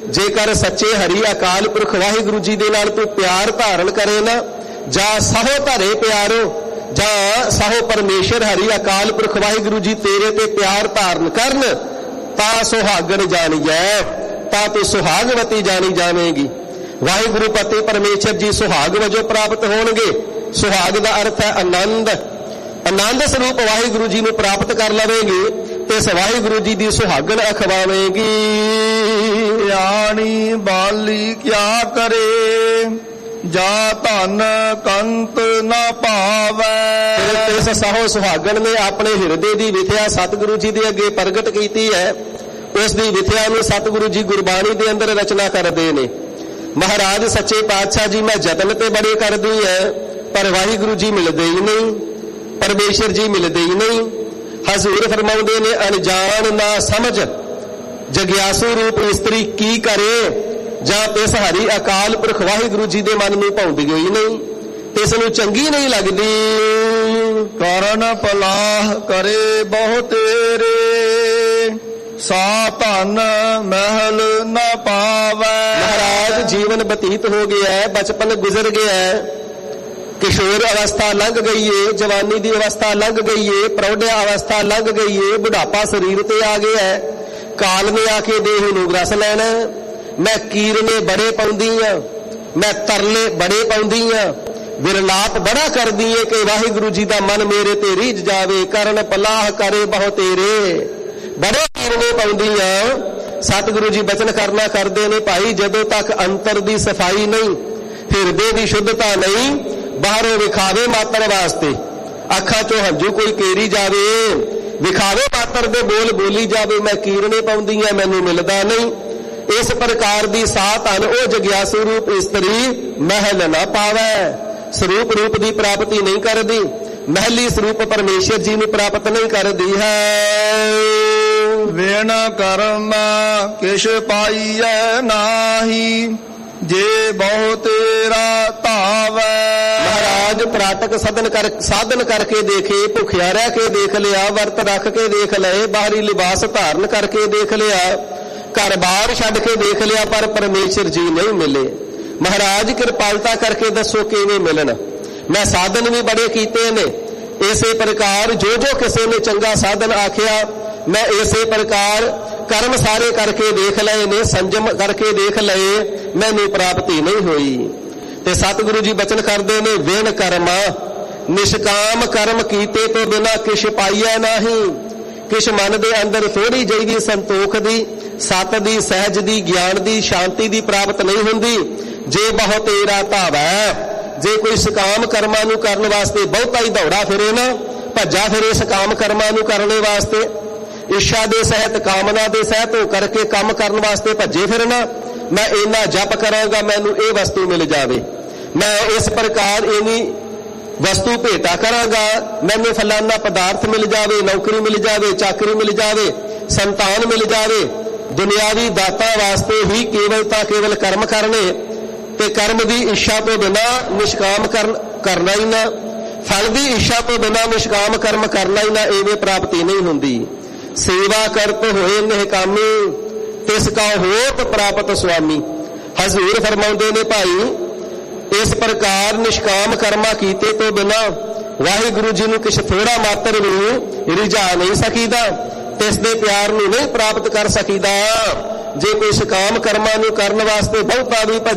ਜੇਕਰ ਸੱਚੇ ਹਰੀ ਅਕਾਲ ਪੁਰਖ ਵਾਹਿਗੁਰੂ ਜੀ ਦੇ ਨਾਲ ਤੂੰ ਪਿਆਰ ਧਾਰਨ ਕਰੇ ਨਾ, ਜਾਂ ਸਹੋ ਧਰੇ ਪਿਆਰੋ, ਜਾਂ ਸਹੋ ਪਰਮੇਸ਼ਰ ਹਰੀ ਅਕਾਲ ਪੁਰਖ ਵਾਹਿਗੁਰੂ ਜੀ ਤੇਰੇ ਤੇ ਪਿਆਰ ਧਾਰਨ ਕਰਨ, ਤਾਂ ਸੁਹਾਗਣ ਜਾਣੀਐ, ਤਾਂ ਤੂੰ ਸੁਹਾਗਵਤੀ ਜਾਣੀ ਜਾਵੇਂਗੀ। ਵਾਹਿਗੁਰੂ ਪਤੀ ਪਰਮੇਸ਼ਰ ਜੀ ਸੁਹਾਗ ਵਜੋਂ ਪ੍ਰਾਪਤ ਹੋਣਗੇ। ਸੁਹਾਗ ਦਾ ਅਰਥ ਹੈ ਆਨੰਦ। ਆਨੰਦ ਸਰੂਪ ਵਾਹਿਗੁਰੂ ਜੀ ਨੂੰ ਪ੍ਰਾਪਤ ਕਰ ਲਵੇਂਗੀ ਤੇ ਇਸ ਵਾਹਿਗੁਰੂ ਜੀ ਦੀ ਸੁਹਾਗਣ ਅਖਵਾਵੇਂਗੀ। ਆਣੀ ਬਾਲੀ ਕਿਆ ਕਰੇ, ਜਾ ਧਨ ਕੰਤ ਨਾ ਭਾਵੈ। ਇਸ ਸਹੋ ਸੁਹਾਗਣ ਨੇ ਆਪਣੇ ਹਿਰਦੇ ਦੀ ਵਿਥਿਆ ਸਤਿਗੁਰੂ ਜੀ ਦੇ ਅੱਗੇ ਪ੍ਰਗਟ ਕੀਤੀ ਹੈ। ਉਸ ਦੀ ਵਿਥਿਆ ਨੂੰ ਸਤਿਗੁਰੂ ਜੀ ਗੁਰਬਾਣੀ ਦੇ ਅੰਦਰ ਰਚਨਾ ਕਰਦੇ ਨੇ। ਮਹਾਰਾਜ ਸੱਚੇ ਪਾਤਸ਼ਾਹ ਜੀ ਮੈਂ ਯਤਨ ਤੇ ਬੜੇ ਕਰਦੀ ਹੈ, ਪਰ ਵਾਹਿਗੁਰੂ ਜੀ ਮਿਲਦੇ ਹੀ ਨਹੀਂ, ਪਰਮੇਸ਼ਰ ਜੀ ਮਿਲਦੇ ਹੀ ਨਹੀਂ। ਹਜ਼ੂਰ ਫਰਮਾਉਂਦੇ ਨੇ ਅਣਜਾਣ ਨਾ ਸਮਝ ਜਗਿਆਸੂ ਰੂਪ ਇਸਤਰੀ ਕੀ ਕਰੇ, ਜਾਂ ਤਿਸ ਹਰੀ ਅਕਾਲ ਪੁਰਖ ਵਾਹਿਗੁਰੂ ਜੀ ਦੇ ਮਨ ਨੂੰ ਭਾਉਂਦੀ ਹੋਈ ਨਹੀਂ, ਤਿਸ ਨੂੰ ਚੰਗੀ ਨਹੀਂ ਲੱਗਦੀ। ਕਰਨ ਪਲਾਹ ਕਰੇ ਬਹੁ ਤੇਰੇ, ਸਾ ਧਨ ਮਹਿਲ ਨਾ ਪਾਵੈ। ਮਹਾਰਾਜ ਜੀਵਨ ਬਤੀਤ ਹੋ ਗਿਆ, ਬਚਪਨ ਗੁਜ਼ਰ ਗਿਆ, ਕਿਸ਼ੋਰ ਅਵਸਥਾ ਲੰਘ ਗਈ ਏ, ਜਵਾਨੀ ਦੀ ਅਵਸਥਾ ਲੰਘ ਗਈ ਏ, ਪ੍ਰੌਢਿਆ ਅਵਸਥਾ ਲੰਘ ਗਈ ਏ, ਬੁਢਾਪਾ ਸਰੀਰ ਤੇ ਆ ਗਿਆ। ਕਾਲ ਨੇ ਆ ਕੇ ਦੇਹ ਨੂੰ ਗ੍ਰਸ ਲੈਣਾ। ਮੈਂ ਕੀਰਨੇ ਬੜੇ ਪਾਉਂਦੀ ਆ, ਮੈਂ ਤਰਲੇ ਬੜੇ ਪਾਉਂਦੀ ਆ, ਵਿਰਲਾਪ ਬੜਾ ਕਰਦੀ ਏ ਕਿ ਵਾਹਿਗੁਰੂ ਜੀ ਦਾ ਮਨ ਮੇਰੇ ਤੇ ਰੀਝ ਜਾਵੇ। ਕਰਨ ਪਲਾਹ ਕਰੇ ਬਹੁ ਤੇਰੇ, ਬੜੇ ਕੀਰਨੇ ਪਾਉਂਦੀ ਆ। ਸਤਿਗੁਰੂ ਜੀ ਬਚਨ ਕਰਨਾ ਕਰਦੇ ਨੇ, ਭਾਈ ਜਦੋਂ ਤੱਕ ਅੰਤਰ ਦੀ ਸਫਾਈ ਨਹੀਂ, ਹਿਰਦੇ ਦੀ ਸ਼ੁੱਧਤਾ ਨਹੀਂ, ਬਾਹਰੋਂ ਵਿਖਾਵੇ ਮਾਤਰ ਵਾਸਤੇ ਅੱਖਾਂ ਚੋਂ ਹੰਝੂ ਕੋਈ ਕੇਰੀ ਜਾਵੇ, ਵਿਖਾਵੇ ਮਾਤਰ ਦੇ ਬੋਲ ਬੋਲੀ ਜਾਵੇ, ਮੈਂ ਕੀਰਨੇ ਪਾਉਂਦੀ ਆ, ਮੈਨੂੰ ਮਿਲਦਾ ਨਹੀਂ। ਇਸ ਪ੍ਰਕਾਰ ਦੀ ਸਾਤ ਹਨ ਉਹ ਜਗਿਆਸੂ ਰੂਪ ਇਸਤਰੀ ਮਹਿਲ ਨਾ ਪਾਵੈ। ਸਰੂਪ ਰੂਪ ਦੀ ਪ੍ਰਾਪਤੀ ਨਹੀਂ ਕਰਦੀ, ਮਹਿਲੀ ਸਰੂਪ ਪਰਮੇਸ਼ਰ ਜੀ ਨੂੰ ਪ੍ਰਾਪਤ ਨਹੀਂ ਕਰਦੀ ਹੈ। ਵੇਣ ਕਰਮ ਕਿਛ ਪਾਈਐ ਨਾਹੀ, ਜੇ ਬਹੁ ਤੇਰਾ ਧਾਵੈ। ਮਹਾਰਾਜ ਤਰਾਟਕ ਸਾਧਨ ਕਰਕੇ ਦੇਖੇ, ਭੁੱਖਿਆ ਰਹਿ ਕੇ ਦੇਖ ਲਿਆ, ਵਰਤ ਰੱਖ ਕੇ ਦੇਖ ਲਏ, ਬਾਹਰੀ ਲਿਬਾਸ ਧਾਰਨ ਕਰਕੇ ਦੇਖ ਲਿਆ, ਘਰ-ਬਾਰ ਛੱਡ ਕੇ ਦੇਖ ਲਿਆ, ਪਰ ਪਰਮੇਸ਼ਰ ਜੀ ਨਹੀਂ ਮਿਲੇ। ਮਹਾਰਾਜ ਕਿਰਪਾਲਤਾ ਕਰਕੇ ਦੱਸੋ ਕਿਵੇਂ ਮਿਲਣ। ਮੈਂ ਸਾਧਨ ਵੀ ਬੜੇ ਕੀਤੇ ਨੇ, ਇਸੇ ਪ੍ਰਕਾਰ ਜੋ ਜੋ ਕਿਸੇ ਨੇ ਚੰਗਾ ਸਾਧਨ ਆਖਿਆ ਮੈਂ ਇਸੇ ਪ੍ਰਕਾਰ ਕਰਮ ਸਾਰੇ ਕਰਕੇ ਦੇਖ ਲਏ ਨੇ, ਸੰਜਮ ਕਰਕੇ ਦੇਖ ਲਏ, ਮੈਨੂੰ ਪ੍ਰਾਪਤੀ ਨਹੀਂ ਹੋਈ। ਤੇ ਸਤਿਗੁਰੂ ਜੀ ਬਚਨ ਕਰਦੇ ਨੇ, ਵਿਣ ਕਰਮਾ ਨਿਸ਼ਕਾਮ ਕਰਮ ਕੀਤੇ ਤੋਂ ਬਿਨਾ ਕਿਛ ਪਾਈਐ ਨਾਹੀ। ਕਿਛ ਮਨ ਦੇ ਅੰਦਰ ਥੋੜੀ ਜਿਹੀ ਦੀ ਸੰਤੋਖ ਦੀ, ਸਤ ਦੀ, ਸਹਿਜ ਦੀ, ਗਿਆਨ ਦੀ, ਸ਼ਾਂਤੀ ਦੀ ਪ੍ਰਾਪਤ ਨਹੀਂ ਹੁੰਦੀ। ਜੇ ਬਹੁ ਤੇਰਾ ਧਾਵੈ, ਜੇ ਕੋਈ ਸਕਾਮ ਕਰਮਾਂ ਨੂੰ ਕਰਨ ਵਾਸਤੇ ਬਹੁਤਾ ਹੀ ਦੌੜਾ ਫਿਰੇ ਨਾ, ਭੱਜਾ ਫਿਰੇ ਸਕਾਮ ਕਰਮਾਂ ਨੂੰ ਕਰਨੇ ਵਾਸਤੇ, ਇੱਛਾ ਦੇ ਸਹਿਤ, ਕਾਮਨਾ ਦੇ ਸਹਿਤ ਹੋ ਕਰਕੇ ਕੰਮ ਕਰਨ ਵਾਸਤੇ ਭੱਜੇ ਫਿਰਨਾ, ਮੈਂ ਇੰਨਾ ਜਪ ਕਰਾਂਗਾ ਮੈਨੂੰ ਇਹ ਵਸਤੂ ਮਿਲ ਜਾਵੇ, ਮੈਂ ਇਸ ਪ੍ਰਕਾਰ ਇਨੀ ਵਸਤੂ ਭੇਟਾ ਕਰਾਂਗਾ, ਮੈਨੂੰ ਫਲਾਨਾ ਪਦਾਰਥ ਮਿਲ ਜਾਵੇ, ਨੌਕਰੀ ਮਿਲ ਜਾਵੇ, ਚਾਕਰੀ ਮਿਲ ਜਾਵੇ, ਸੰਤਾਨ ਮਿਲ ਜਾਵੇ। ਦੁਨਿਆਵੀ ਦਾਤਾਂ ਵਾਸਤੇ ਹੀ ਕੇਵਲ ਤਾਂ ਕੇਵਲ ਕਰਮ ਕਰਨੇ, ਤੇ ਕਰਮ ਦੀ ਇੱਛਾ ਤੋਂ ਬਿਨਾ ਨਿਸ਼ਕਾਮ ਕਰਨਾ ਹੀ ਨਾ, ਫਲ ਦੀ ਇੱਛਾ ਤੋਂ ਬਿਨਾ ਨਿਸ਼ਕਾਮ ਕਰਮ ਕਰਨਾ ਹੀ ਨਾ, ਐਵੇਂ ਪ੍ਰਾਪਤੀ ਨਹੀਂ ਹੁੰਦੀ। ਸੇਵਾ ਕਰਤ ਹੋਏ ਨਿਹਕਾਮੀ, ਤਿਸ ਕਾ ਹੋਤ ਪ੍ਰਾਪਤ ਸੁਆਮੀ। ਹਜ਼ੂਰ ਫਰਮਾਉਂਦੇ ਨੇ, ਭਾਈ ਇਸ ਪ੍ਰਕਾਰ ਨਿਸ਼ਕਾਮ ਕਰਮਾ ਕੀਤੇ ਤੋਂ ਬਿਨਾ ਵਾਹਿਗੁਰੂ ਜੀ ਨੂੰ ਕਿਛ ਥੋੜਾ ਮਾਤਰ ਵੀ ਰਿਝਾ ਨਹੀਂ ਸਕੀਦਾ, ਤਿਸ ਦੇ ਪਿਆਰ ਨੂੰ ਨਹੀਂ ਪ੍ਰਾਪਤ ਕਰ ਸਕੀਦਾ। ਜੇ ਕੋਈ ਸਕਾਮ ਕਰਮਾਂ ਨੂੰ ਕਰਨ ਵਾਸਤੇ ਬਹੁਤਾ ਵੀ